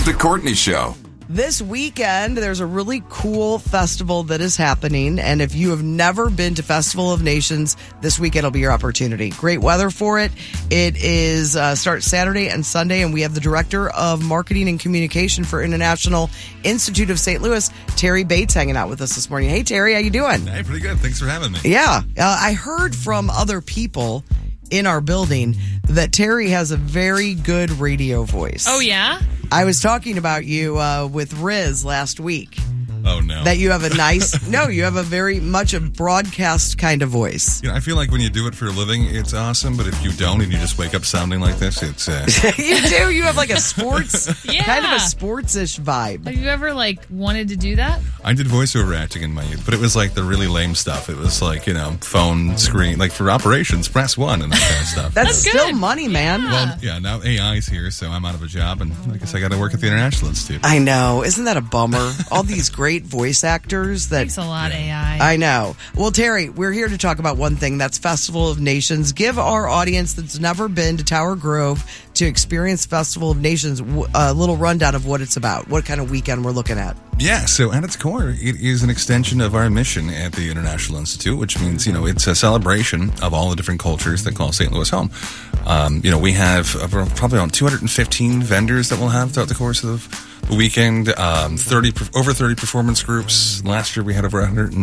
The Courtney Show. This weekend, there's a really cool festival that is happening. And if you have never been to Festival of Nations, this weekend will be your opportunity. Great weather for it. It is starts Saturday and Sunday. And we have the Director of Marketing and Communication for International Institute of St. Louis, Terry Bates, hanging out with us this morning. Hey, Terry, how you doing? Hey, pretty good. Thanks for having me. Yeah. I heard from other people in our building that Terry has a very good radio voice. Oh, yeah? I was talking about you with Riz last week. Oh, no. That you have a nice, you have a very much a broadcast kind of voice. I feel like when you do it for a living, it's awesome. But if you don't and you just wake up sounding like this, it's... You do? You have like a sports, Yeah. kind of a sports-ish vibe. Have you ever, wanted to do that? I did voiceover acting in my youth, but it was like the really lame stuff. It was like, phone screen, like for operations, press 1 and that kind of stuff. That's good. still money, man. Well, yeah, now AI's here, so I'm out of a job, and I guess I got to work at the International Institute. I know. Isn't that a bummer? All these great voice actors that... Thanks a lot, AI. I know. Well, Terry, we're here to talk about one thing. That's Festival of Nations. Give our audience that's never been to Tower Grove to experience Festival of Nations a little rundown of what it's about, what kind of weekend we're looking at. Yeah, so at its core, it is an extension of our mission at the International Institute, which means, it's a celebration of all the different cultures that call St. Louis home. We have probably around 215 vendors that we'll have throughout the course of the weekend, over 30 performance groups. Last year we had over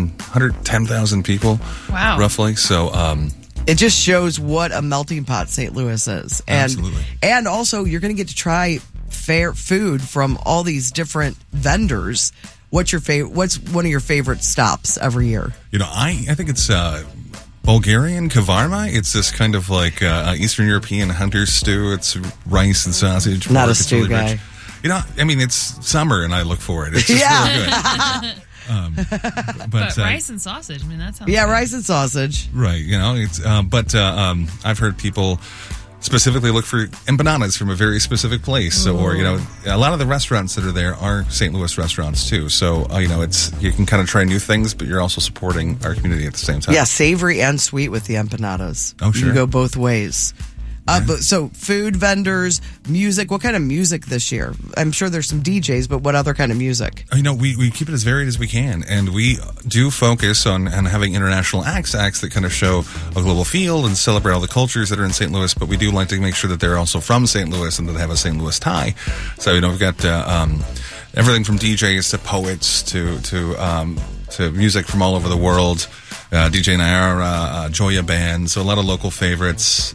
110,000 people, Wow. roughly. So, it just shows what a melting pot St. Louis is. And, Absolutely. And also, you're going to get to try fair food from all these different vendors. What's one of your favorite stops every year? I think it's Bulgarian kavarma. It's this kind of like Eastern European hunter stew. It's rice and sausage. Not a It's stew really guy. rich. It's summer and I look for it. It's just really good. But rice and sausage, that sounds Yeah, good. rice and sausage. Right, it's I've heard people specifically look for empanadas from a very specific place, or a lot of the restaurants that are there are St. Louis restaurants too. So you can kind of try new things, but you're also supporting our community at the same time. Yeah, savory and sweet with the empanadas. Oh, sure. You go both ways. So food vendors, music. What kind of music this year? I'm sure there's some DJs, but what other kind of music? We keep it as varied as we can, and we do focus on having international acts that kind of show a global feel and celebrate all the cultures that are in St. Louis, but we do like to make sure that they're also from St. Louis and that they have a St. Louis tie. So, we've got everything from DJs to poets to music from all over the world, DJ Nayara, Joya Band, so a lot of local favorites.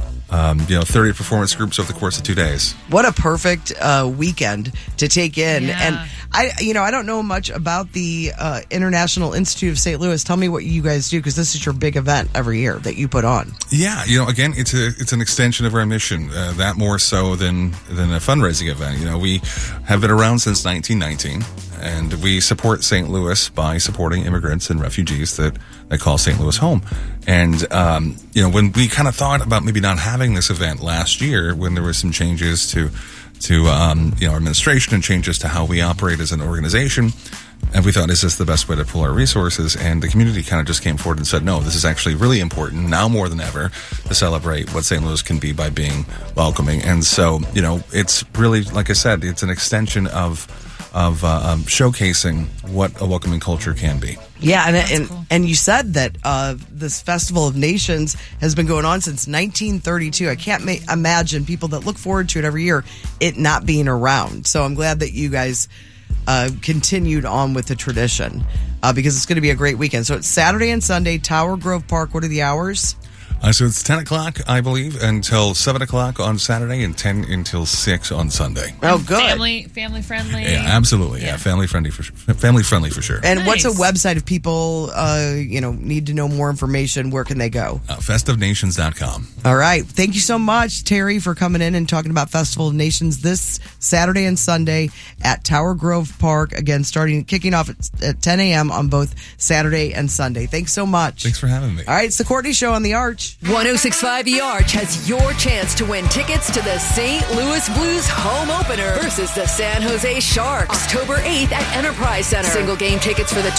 30 performance groups over the course of 2 days. What a perfect weekend to take in. Yeah. And I don't know much about the International Institute of St. Louis. Tell me what you guys do, because this is your big event every year that you put on. Yeah, again, it's an extension of our mission, that more so than a fundraising event. We have been around since 1919, and we support St. Louis by supporting immigrants and refugees that call St. Louis home. And, when we kind of thought about maybe not having this event last year, when there were some changes to our administration and changes to how we operate as an organization, and we thought, is this the best way to pull our resources? And the community kind of just came forward and said, no, this is actually really important now more than ever to celebrate what St. Louis can be by being welcoming. And so, it's really, like I said, it's an extension of showcasing what a welcoming culture can be. Yeah, Cool. and you said that this Festival of Nations has been going on since 1932. I can't imagine people that look forward to it every year, it not being around. So I'm glad that you guys continued on with the tradition, because it's going to be a great weekend. So it's Saturday and Sunday, Tower Grove Park. What are the hours? So it's 10 o'clock, I believe, until 7 o'clock on Saturday and 10 until 6 on Sunday. Oh, good. Family friendly. Yeah, absolutely. Yeah, family friendly for sure. And what's a Nice. website if people, need to know more information? Where can they go? Festivenations.com. All right. Thank you so much, Terry, for coming in and talking about Festival of Nations this Saturday and Sunday at Tower Grove Park. Again, kicking off at 10 a.m. on both Saturday and Sunday. Thanks so much. Thanks for having me. All right. It's the Courtney Show on the Arch. Arch. 106.5 The Arch has your chance to win tickets to the St. Louis Blues home opener versus the San Jose Sharks. October 8th at Enterprise Center. Single game tickets for the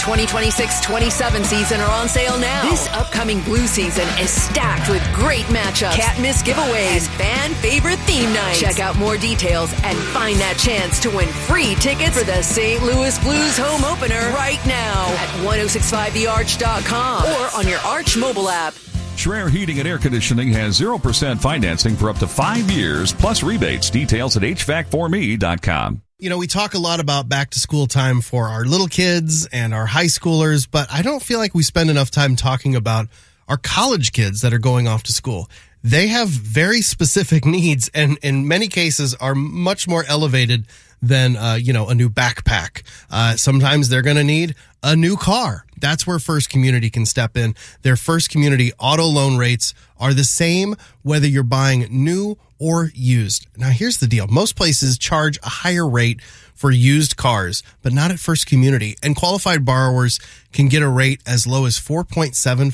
2026-27 season are on sale now. This upcoming Blue season is stacked with great matchups, can't miss giveaways, and fan favorite theme nights. Check out more details and find that chance to win free tickets for the St. Louis Blues home opener right now at 1065thearch.com or on your Arch mobile app. Schreier Heating and Air Conditioning has 0% financing for up to 5 years, plus rebates. Details at HVAC4me.com. You know, we talk a lot about back to school time for our little kids and our high schoolers, but I don't feel like we spend enough time talking about our college kids that are going off to school. They have very specific needs and in many cases are much more elevated than, a new backpack. Sometimes they're going to need a new car. That's where First Community can step in. Their First Community auto loan rates are the same whether you're buying new or used. Now, here's the deal. Most places charge a higher rate for used cars, but not at First Community. And qualified borrowers can get a rate as low as 4.75%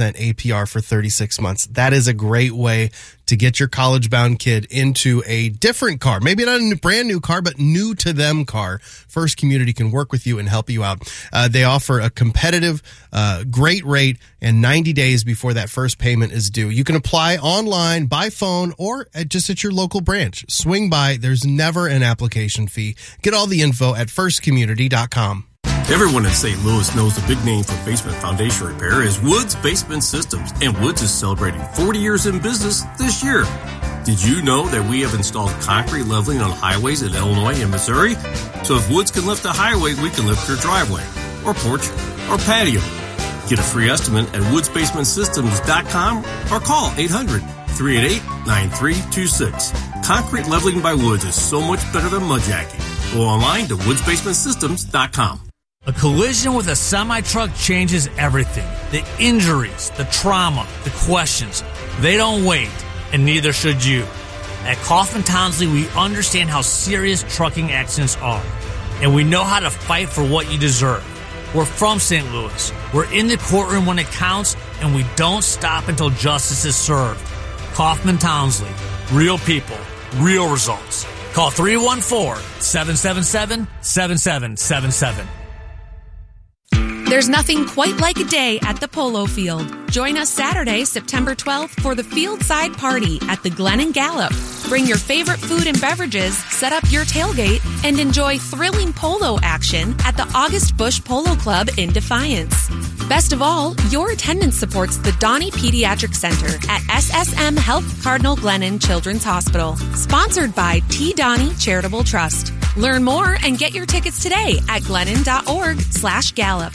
APR for 36 months. That is a great way to get your college-bound kid into a different car. Maybe not a brand new car, but new to them car. First Community can work with you and help you out. They offer a competitive, great rate and 90 days before that first payment is due. You can apply online, by phone, or just at your local branch. Swing by. There's never an application fee. Get all the info at firstcommunity.com. Everyone in St. Louis knows the big name for basement foundation repair is Woods Basement Systems, and Woods is celebrating 40 years in business this year. Did you know that we have installed concrete leveling on highways in Illinois and Missouri? So if Woods can lift a highway, we can lift your driveway, or porch, or patio. Get a free estimate at woodsbasementsystems.com or call 800-388-9326. Concrete leveling by Woods is so much better than mudjacking. Go online to woodsbasementsystems.com. A collision with a semi-truck changes everything. The injuries, the trauma, the questions. They don't wait, and neither should you. At Kaufman Townsley, we understand how serious trucking accidents are, and we know how to fight for what you deserve. We're from St. Louis. We're in the courtroom when it counts, and we don't stop until justice is served. Kaufman Townsley. Real people. Real results. Call 314-777-7777. There's nothing quite like a day at the Polo Field. Join us Saturday, September 12th for the Fieldside Party at the Glen & Gallup. Bring your favorite food and beverages, set up your tailgate, and enjoy thrilling polo action at the August Busch Polo Club in Defiance. Best of all, your attendance supports the Donnie Pediatric Center at SSM Health Cardinal Glennon Children's Hospital. Sponsored by T. Donnie Charitable Trust. Learn more and get your tickets today at glennon.org/Gallup.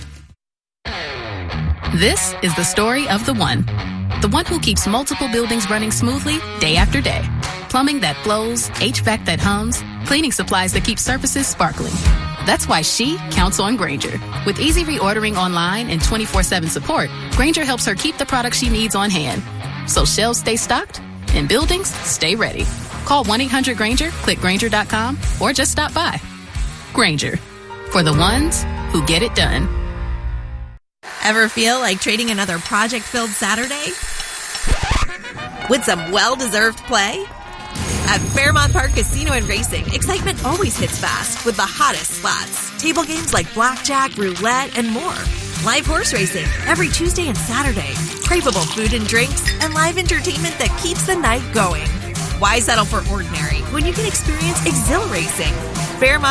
This is the story of the one who keeps multiple buildings running smoothly day after day. Plumbing that flows, HVAC that hums, cleaning supplies that keep surfaces sparkling. That's why she counts on Grainger. With easy reordering online and 24/7 support, Grainger helps her keep the products she needs on hand. So shelves stay stocked and buildings stay ready. Call 1-800-GRAINGER, click Grainger.com, or just stop by. Grainger, for the ones who get it done. Ever feel like trading another project-filled Saturday with some well-deserved play? At Fairmont Park Casino and Racing, excitement always hits fast with the hottest slots, table games like blackjack, roulette, and more. Live horse racing every Tuesday and Saturday, craveable food and drinks, and live entertainment that keeps the night going. Why settle for ordinary when you can experience exhilarating? Fairmont